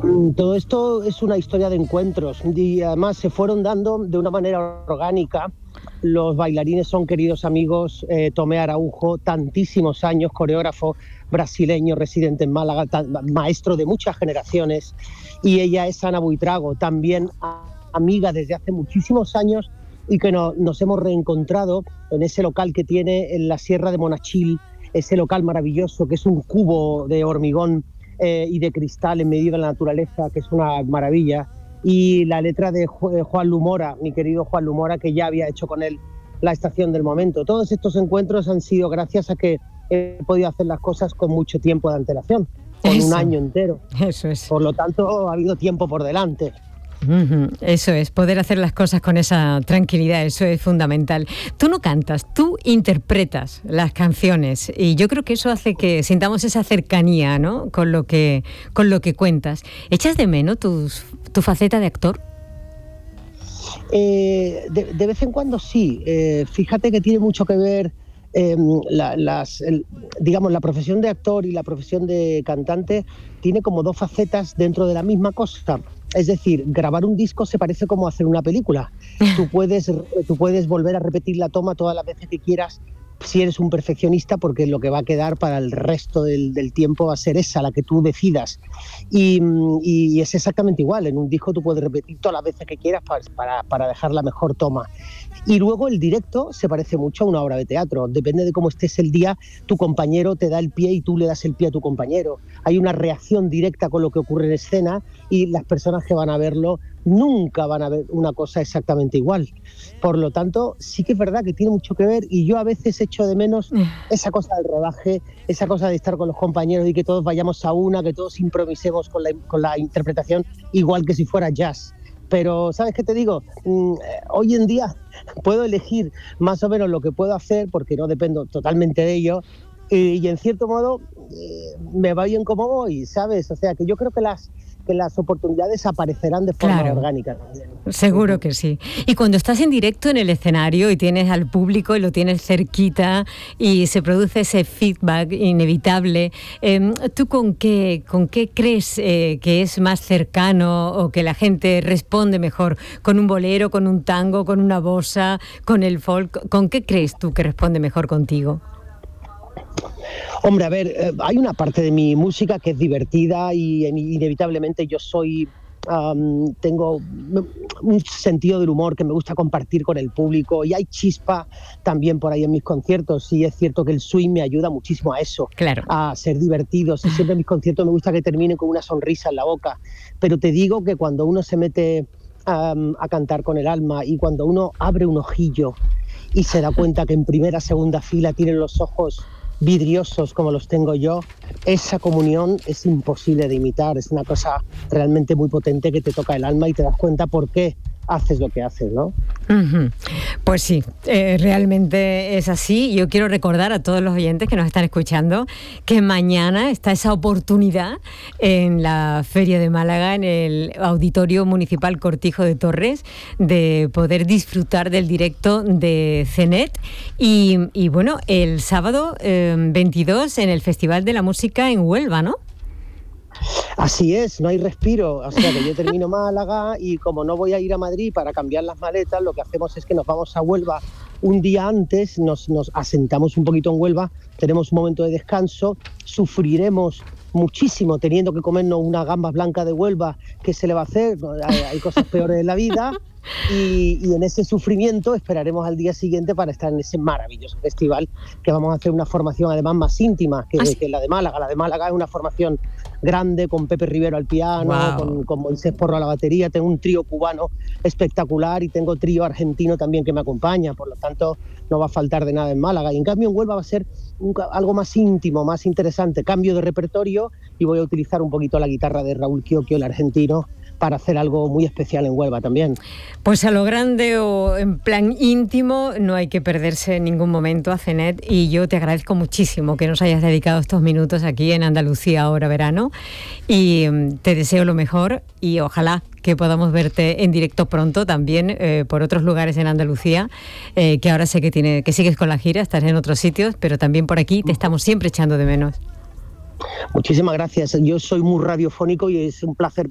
Todo esto es una historia de encuentros y además se fueron dando de una manera orgánica. Los bailarines son queridos amigos. Tomé Araujo, tantísimos años, coreógrafo brasileño, residente en Málaga, maestro de muchas generaciones, y ella es Ana Buitrago, también amiga desde hace muchísimos años, y que nos hemos reencontrado en ese local que tiene en la Sierra de Monachil, ese local maravilloso que es un cubo de hormigón y de cristal en medio de la naturaleza, que es una maravilla, y la letra de Juan Lumora, mi querido Juan Lumora, que ya había hecho con él La estación del momento. Todos estos encuentros han sido gracias a que he podido hacer las cosas con mucho tiempo de antelación, con un año entero. Eso es. Por lo tanto, ha habido tiempo por delante. Eso es, poder hacer las cosas con esa tranquilidad, eso es fundamental. Tú no cantas, tú interpretas las canciones y yo creo que eso hace que sintamos esa cercanía, ¿no?, con lo que cuentas. ¿Echas de menos tu faceta de actor? De vez en cuando sí. Fíjate que tiene mucho que ver digamos, la profesión de actor y la profesión de cantante tiene como dos facetas dentro de la misma cosa. Es decir, grabar un disco se parece como hacer una película. Tú puedes volver a repetir la toma todas las veces que quieras si eres un perfeccionista, porque lo que va a quedar para el resto del tiempo va a ser esa, la que tú decidas. Y es exactamente igual. En un disco tú puedes repetir todas las veces que quieras para dejar la mejor toma. Y luego el directo se parece mucho a una obra de teatro. Depende de cómo estés el día, tu compañero te da el pie y tú le das el pie a tu compañero. Hay una reacción directa con lo que ocurre en escena y las personas que van a verlo nunca van a ver una cosa exactamente igual. Por lo tanto, sí que es verdad que tiene mucho que ver, y yo a veces echo de menos esa cosa del rodaje, esa cosa de estar con los compañeros y que todos vayamos a una, que todos improvisemos con la interpretación, igual que si fuera jazz. Pero, ¿sabes qué te digo? Hoy en día puedo elegir más o menos lo que puedo hacer, porque no dependo totalmente de ello, y en cierto modo me va bien como voy, ¿sabes? O sea, que yo creo que las oportunidades aparecerán de forma orgánica también. Seguro que sí. Y cuando estás en directo en el escenario y tienes al público y lo tienes cerquita y se produce ese feedback inevitable, ¿tú con qué crees que es más cercano o que la gente responde mejor? ¿Con un bolero, con un tango, con una bossa, con el folk? ¿Con qué crees tú que responde mejor contigo? Hombre, a ver, hay una parte de mi música que es divertida y inevitablemente yo tengo un sentido del humor que me gusta compartir con el público, y hay chispa también por ahí en mis conciertos, y es cierto que el swing me ayuda muchísimo a eso, a ser divertidos, y siempre en mis conciertos me gusta que terminen con una sonrisa en la boca, pero te digo que cuando uno se mete a cantar con el alma y cuando uno abre un ojillo y se da cuenta que en primera, segunda fila tienen los ojos vidriosos como los tengo yo, esa comunión es imposible de imitar, es una cosa realmente muy potente que te toca el alma y te das cuenta por qué haces lo que haces, ¿no? Pues sí, realmente es así. Yo quiero recordar a todos los oyentes que nos están escuchando que mañana está esa oportunidad en la Feria de Málaga, en el Auditorio Municipal Cortijo de Torres, de poder disfrutar del directo de Cenet y bueno, el sábado 22 en el Festival de la Música en Huelva, ¿no? Así es, no hay respiro. O sea que yo termino Málaga y como no voy a ir a Madrid para cambiar las maletas, lo que hacemos es que nos vamos a Huelva un día antes, nos asentamos un poquito en Huelva, tenemos un momento de descanso, sufriremos muchísimo teniendo que comernos una gamba blanca de Huelva. ¿Qué se le va a hacer? Hay cosas peores en la vida. Y en ese sufrimiento esperaremos al día siguiente para estar en ese maravilloso festival, que vamos a hacer una formación además más íntima que la de Málaga. La de Málaga es una formación grande, con Pepe Rivero al piano, con Moisés Porro a la batería. Tengo un trío cubano espectacular y tengo trío argentino también que me acompaña, por lo tanto no va a faltar de nada en Málaga. Y en cambio en Huelva va a ser algo más íntimo, más interesante, cambio de repertorio, y voy a utilizar un poquito la guitarra de Raúl Chiochio, el argentino, para hacer algo muy especial en Huelva también. Pues a lo grande o en plan íntimo no hay que perderse en ningún momento a Cenet, y yo te agradezco muchísimo que nos hayas dedicado estos minutos aquí en Andalucía Ahora Verano, y te deseo lo mejor y ojalá que podamos verte en directo pronto también por otros lugares en Andalucía, que ahora sé que sigues con la gira, estás en otros sitios, pero también por aquí te estamos siempre echando de menos. Muchísimas gracias. Yo soy muy radiofónico y es un placer